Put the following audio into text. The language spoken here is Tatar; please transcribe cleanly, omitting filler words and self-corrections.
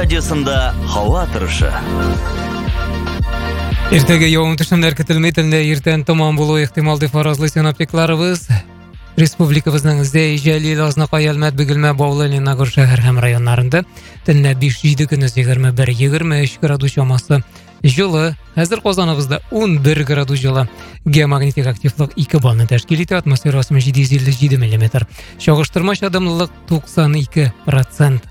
радиосында һава торышы. Иртәгә явым-төшемнәр көтелмәйтендә иртән томан булуы ихтимал дип фаразлый синоптикларыбыз. Республикабызның Зәй, Җәлил, Азнакай, Әлмәт, Бөгелмә, Баулы, Лениногор шәһәр һәм районнарында төнлә 5-7 көндез 21-23 градус чамасы җылы. Хәзер Казаныбызда 11 градус җылы. Геомагнитик активлык 2 баллны тәшкил итә, атмосфера 757 мм. Чагыштырма чадымлылык 92%.